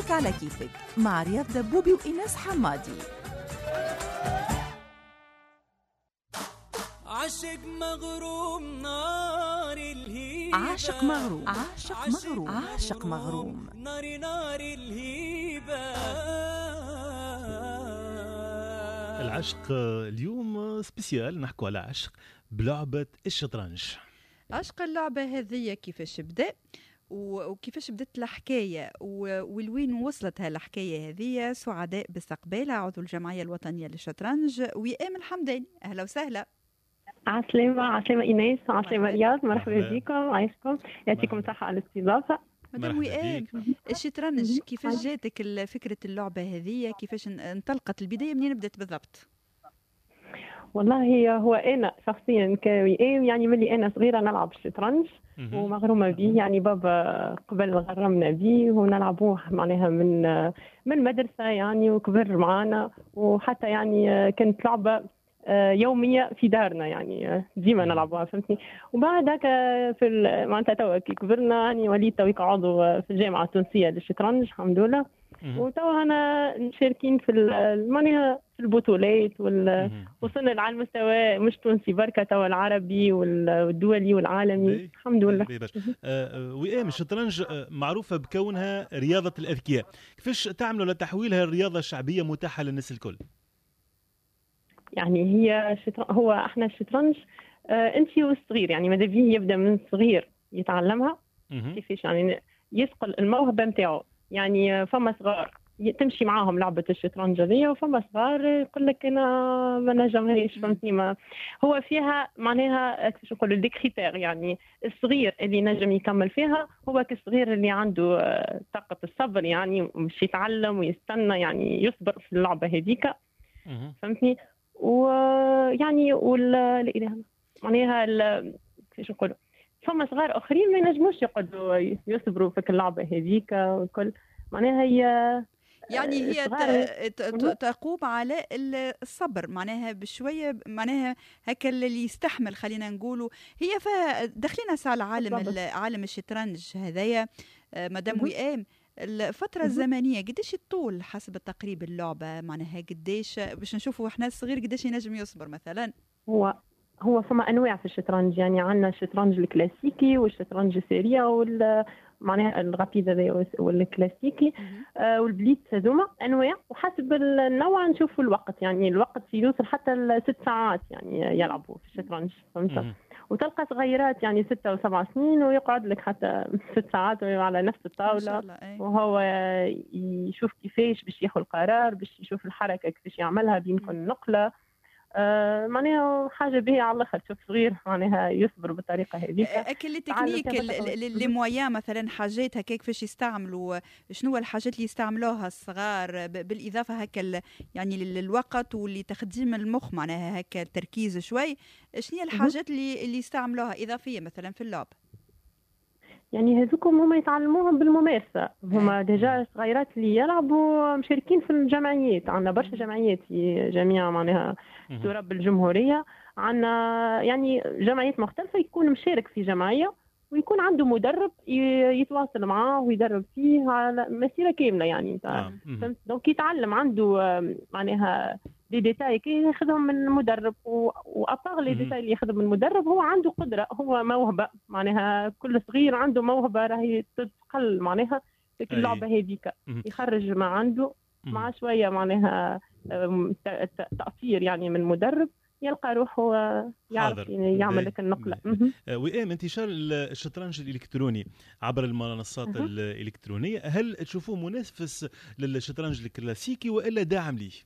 عيشك على كيفك مع رياض دبوبي وإيناس حمادي. عاشق مغروم نار الهيبة، عاشق مغروم عاشق مغروم عاشق مغروم نار الهيبة. العشق اليوم سبيسيال، نحكوا على عشق بلعبة الشطرنج. عشق اللعبة هذه كيفاش بدأ وكيفاش بدت الحكاية والوين وصلت هالحكاية هذه. سعداء باستقبالها عضو الجمعية الوطنية للشطرنج وئام الحمداني. أهلا وسهلا. عسلامة إيناس، عسلامة رياض، مرحبا بكم، عايشكم، يعطيكم الصحة على الاستضافة. مدام وئام، الشطرنج كيفاش جاتك فكرة اللعبة هذه؟ كيفاش انطلقت البداية؟ منين بدأت بالضبط؟ والله هو أنا شخصيا كوئام يعني ملي أنا صغيرة نلعب الشطرنج ومغرومة به، يعني بابا قبل غرمنا به ونلعبوه معناها من مدرسة يعني، وكبر معانا، وحتى يعني كانت لعبة يومية في دارنا يعني ديما نلعبوها، فهمتني. وبعد هكا في معناتها توا كي كبرنا يعني وليت تويك عضو في الجامعة التونسية للشطرنج الحمد لله، وتوا أنا مشاركين في معناها في البطولات وصلنا على المستوى مش تونسي بركة، توا العربي والدولي والعالمي الحمد لله. وئام، الشطرنج معروفة بكونها رياضة الأذكياء، كيفاش تعملوا لتحويلها الرياضة الشعبية متاحة للناس الكل؟ يعني هي هو احنا الشطرنج انت والصغير يعني ماذا بيه يبدا من صغير يتعلمها كيفاش يعني يسقل الموهبه نتاعو. يعني فما صغار تمشي معاهم لعبه الشطرنج هذه، وفما صغار يقول لك انا ما نجمهاش، فهمتني. ما هو فيها معناها كيفاش نقولوا دي كريتير، يعني الصغير اللي نجم يكمل فيها هو كالصغير اللي عنده طاقه الصبر، يعني مش يتعلم ويستنى يعني يصبر في اللعبه هذيك، فهمتني. ويعني معناها كيفاش نقولوا فما صغار اخرين ما ينجموش يقعدوا يصبروا في اللعبه هذيك والكل، معناها هي يعني هي تقوم على الصبر، معناها بشويه، معناها هكا اللي يستحمل، خلينا نقولوا. هي دخلنا على عالم الشطرنج هذايا مدام وئام. الفترة الزمنية قديش الطول حسب التقريب اللعبة؟ معناها قديش باش نشوفوا احنا الصغير قديش ينجم يصبر مثلا؟ هو فما انواع في الشطرنج، يعني عندنا الشطرنج الكلاسيكي والشطرنج السريع معناها الرابيد والكلاسيكي والبليتس، هذوما انواع، وحسب النوع نشوفوا الوقت، يعني الوقت يوصل حتى ل6 ساعات يعني يلعبوا في الشطرنج، فهمت. وتلقى صغيرات يعني 6 و7 سنين ويقعد لك حتى 6 ساعات على نفس الطاولة، وهو يشوف كيفاش باش ياخذ القرار، باش يشوف الحركة كيفاش يعملها بين كل نقلة. معناها حاجة بهي على الآخر، شوف صغير معناها يصبر بالطريقة هذيك. أكل التكنيك اللي مويا مثلا حاجات هكاك كيفاش يستعملوا، شنو هو الحاجات اللي يستعملوها الصغار بالإضافة هكا يعني للوقت واللي تخديم المخ، معناها هكا التركيز شوي، شنو هي الحاجات اللي يستعملوها إضافية مثلا في اللعب؟ يعني هذوكم هما يتعلموهم بالممارسة، هما ديجا صغيرات اللي يلعبوا مشاركين في الجمعيات، عندنا برشا جمعيات في جميع معناها تراب الجمهورية، عندنا يعني جمعيات مختلفة، يكون مشارك في جمعية ويكون عنده مدرب يتواصل معاه ويدرب فيه على مسيرة كاملة يعني فهمت. دونك يتعلم عنده معناها دي ديتاي كي ياخذهم من المدرب، وابار لي ديتاي اللي ياخذهم من المدرب هو عنده قدره، هو موهبه، معناها كل صغير عنده موهبه راهي تتقل معناها في اللعبه هذيك، يخرج ما عنده مع شويه معناها تاثير يعني من المدرب، يلقى روحه يعرف يعمل لك النقله. وئام، انتشار الشطرنج الالكتروني عبر المنصات الالكترونيه، هل تشوفوه منافس للشطرنج الكلاسيكي والا داعم ليه؟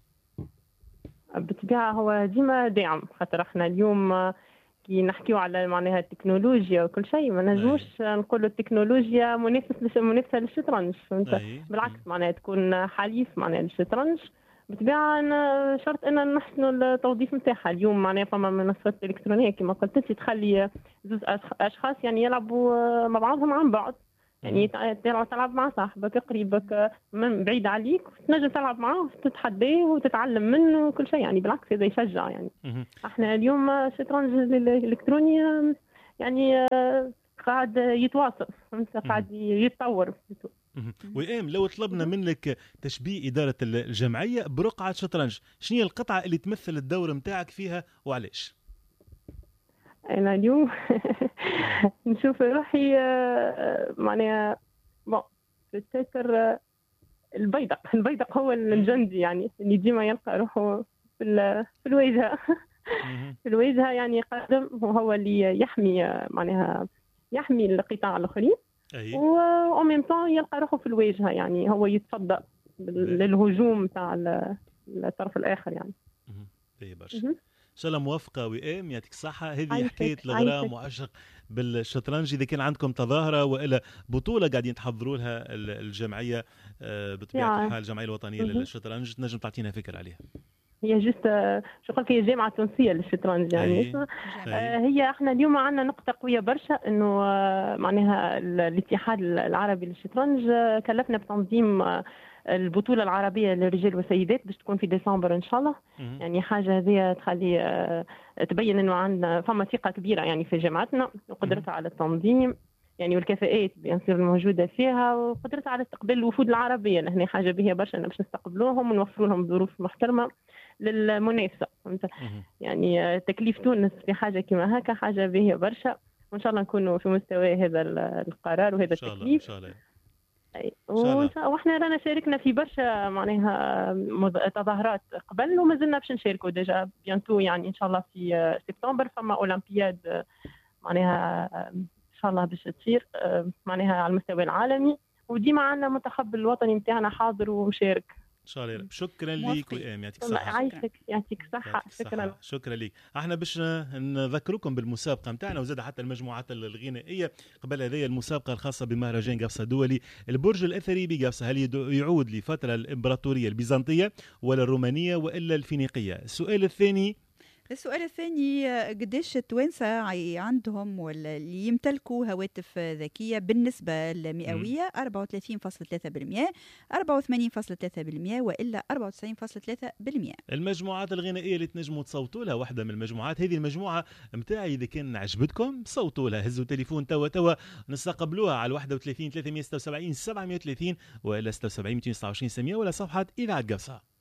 بالطبيعة هو ديما داعم، خاطر احنا اليوم كي نحكيو على معناها التكنولوجيا وكل شيء ما نجموش نقولوا التكنولوجيا منافسة للشطرنج، بالعكس معناها تكون حليف معناها للشطرنج. بالطبيعة أنا شرط أن نحسنوا التوظيف نتاعها. اليوم معناها فما منصات إلكترونية كما قلت أنت تخلي زوج أشخاص يعني يلعبوا مع بعضهم عن بعد، يعني تلعب مع صاحبك قريبك من بعيد عليك، تنجم تلعب معاه تتحداه وتتعلم منه وكل شيء، يعني بالعكس هذا يشجع. يعني احنا اليوم الشطرنج الالكتروني يعني قاعد يتواصل، قاعد يتطور. وإيم لو طلبنا منك تشبيه إدارة الجمعية برقعة شطرنج، شنو هي القطعة اللي تمثل الدور متاعك فيها وعلاش؟ أنا اليوم نشوف روحي معناها بتذكر البيدق هو الجندي يعني اللي ديما يلقى روحه في الواجهة في الواجهة يعني قادم وهو اللي يحمي القطاع الآخرين وميم طون يلقى روحه في الواجهة يعني هو يتصدى للهجوم تاع الطرف الآخر يعني. برشا. إن شاء الله موفقة وئام، يعطيك الصحة. هذه حكاية الغرام وعشق بالشطرنج. إذا كان عندكم تظاهرة وإلا بطولة قاعدين تحضروا لها الجمعية بطبيعة الحال الجمعية الوطنية للشطرنج، تنجم تعطينا فكرة عليها؟ هي جست شو قلت هي جامعة تونسية للشطرنج يعني. هي احنا اليوم عندنا نقطة قوية برشا انه معناها الاتحاد العربي للشطرنج كلفنا بتنظيم البطولة العربية للرجال والسيدات باش تكون في ديسمبر ان شاء الله. يعني حاجة هذه تخلي تبين انه عندنا فما ثقة كبيرة يعني في جامعتنا وقدرتها على التنظيم يعني والكفاءات بيصير الموجودة فيها وقدرتها على استقبال الوفود العربية لهنا حاجة بها برشا باش نستقبلوهم ونوفروا لهم ظروف محترمة للمنافسة. يعني تكليف تونس في حاجة كما هكا حاجة بها برشا وإن شاء الله نكونوا في مستوى هذا القرار وهذا التكليف. إن شاء الله. واحنا رانا شاركنا في برشا معناها تظاهرات قبل وما زلنا باش نشاركوا ديجا بيانتو يعني ان شاء الله في سبتمبر فما اولمبياد معناها ان شاء الله باش تصير معناها على المستوى العالمي وديما عندنا منتخب الوطني نتاعنا حاضر ومشارك ان شاء الله. شكرا ليك وإيام، يعطيك الصحة. عايشك يعطيك الصحة. شكرا ليك. احنا باش نذكركم بالمسابقة نتاعنا وزاد حتى المجموعات الغنائية قبل هذه المسابقة الخاصة بمهرجان قفصة دولي. البرج الأثري بقفصة هل يعود لفترة الإمبراطورية البيزنطية ولا الرومانية وإلا الفينيقية؟ السؤال الثاني قديش التوانسة عندهم ولا اللي يمتلكوا هواتف ذكية بالنسبة للمئوية 34.3%، 84.3% وإلا 94.3%. المجموعات الغنائية اللي تنجموا تصوتوا لها واحدة من المجموعات هذه المجموعة متاعي إذا كان عجبتكم صوتوا لها، هزوا تليفون توا نستقبلوها على 31 376 730 وإلا 76 229 100 ولا صفحة إذاعة قفصة.